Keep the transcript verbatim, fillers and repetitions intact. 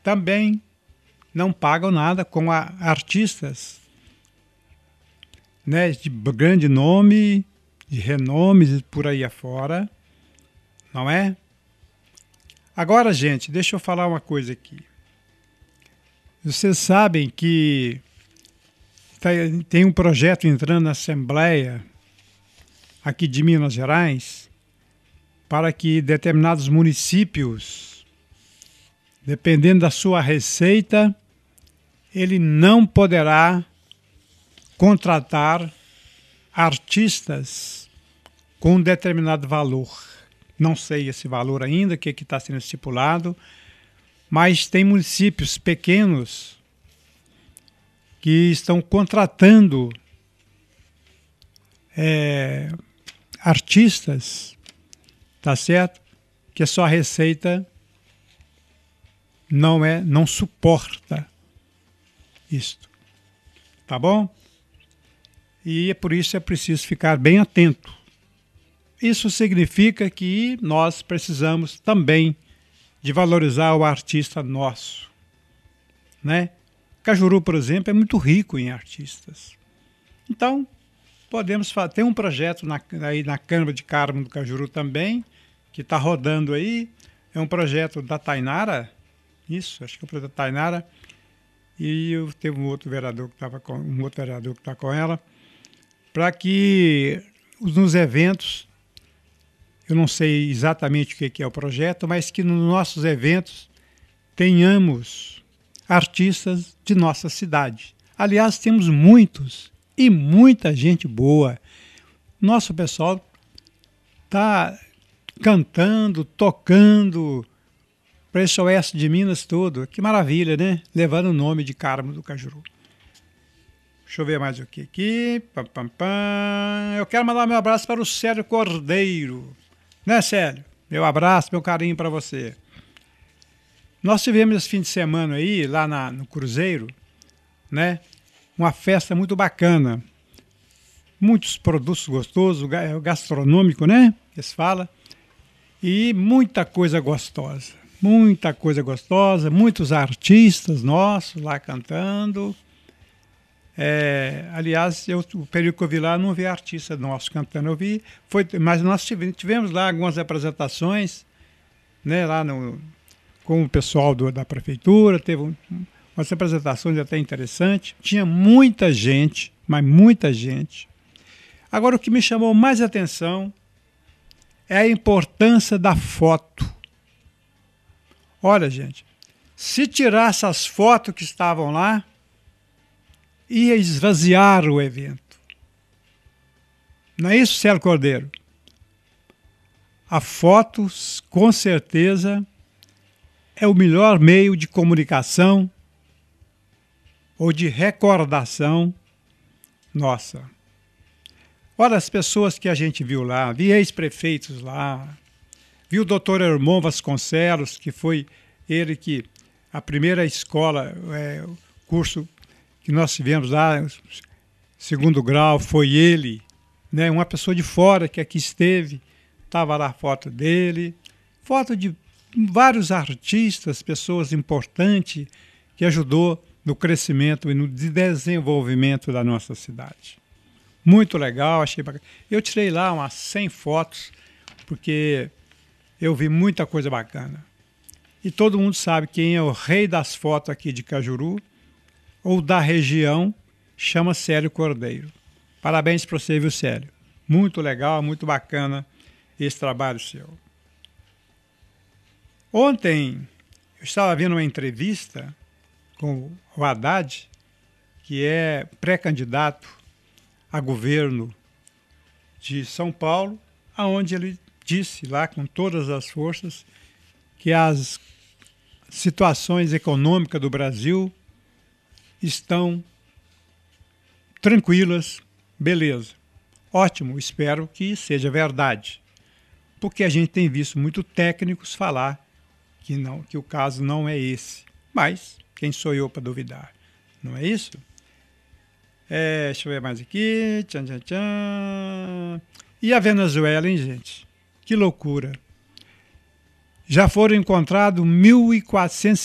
também não pagam nada com a, artistas, né, de grande nome, de renomes por aí afora, não é? Agora, gente, deixa eu falar uma coisa aqui. Vocês sabem que tem um projeto entrando na Assembleia aqui de Minas Gerais para que determinados municípios, dependendo da sua receita, ele não poderá contratar artistas com um determinado valor. Não sei esse valor ainda, o que está sendo estipulado, mas tem municípios pequenos que estão contratando é, artistas, tá certo? Que a sua receita não é, não suporta isto, tá bom? E é por isso é preciso ficar bem atento. Isso significa que nós precisamos também de valorizar o artista nosso, né? Cajuru, por exemplo, é muito rico em artistas. Então, podemos fazer. Tem um projeto na, aí na Câmara de Carmo do Cajuru também, que está rodando aí. É um projeto da Tainara, isso, acho que é o projeto da Tainara. E eu, teve um outro vereador que estava com um outro vereador que está com ela, para que nos eventos, eu não sei exatamente o que é o projeto, mas que nos nossos eventos tenhamos artistas de nossa cidade. Aliás, temos muitos e muita gente boa. Nosso pessoal está cantando, tocando para esse oeste de Minas todo. Que maravilha, né? Levando o nome de Carmo do Cajuru. Deixa eu ver mais o que aqui. Pam, pam, pam. Eu quero mandar meu abraço para o Célio Cordeiro. Né, Célio? Meu abraço, meu carinho para você. Nós tivemos esse fim de semana aí, lá na, no Cruzeiro, né? Uma festa muito bacana. Muitos produtos gostosos, gastronômico, né? Eles falam. E muita coisa gostosa. Muita coisa gostosa. Muitos artistas nossos lá cantando. É, aliás, eu, o período que eu vi lá, não vi artista nosso cantando. Eu vi, foi, mas nós tivemos, tivemos lá algumas apresentações, né? Lá no... com o pessoal do, da prefeitura, teve um, umas apresentações até interessantes. Tinha muita gente, mas muita gente. Agora, o que me chamou mais atenção é a importância da foto. Olha, gente, se tirasse as fotos que estavam lá, ia esvaziar o evento. Não é isso, Célio Cordeiro? A foto, com certeza, é o melhor meio de comunicação ou de recordação nossa. Olha as pessoas que a gente viu lá, vi ex-prefeitos lá, vi o doutor Hermon Vasconcelos, que foi ele que, a primeira escola, é, o curso que nós tivemos lá, segundo grau, foi ele, né? Uma pessoa de fora que aqui esteve, estava lá a foto dele, foto de vários artistas, pessoas importantes que ajudou no crescimento e no desenvolvimento da nossa cidade. Muito legal, achei bacana. Eu tirei lá umas cem fotos, porque eu vi muita coisa bacana. E todo mundo sabe quem é o rei das fotos aqui de Cajuru, ou da região, chama Célio Cordeiro. Parabéns para você, viu, Célio? Muito legal, muito bacana esse trabalho seu. Ontem, eu estava vendo uma entrevista com o Haddad, que é pré-candidato a governo de São Paulo, aonde ele disse lá com todas as forças que as situações econômicas do Brasil estão tranquilas, beleza. Ótimo, espero que seja verdade, porque a gente tem visto muitos técnicos falar que, não, que o caso não é esse. Mas quem sou eu para duvidar? Não é isso? É, deixa eu ver mais aqui. Tchan, tchan, tchan. E a Venezuela, hein, gente? Que loucura. Já foram encontrados mil e quatrocentos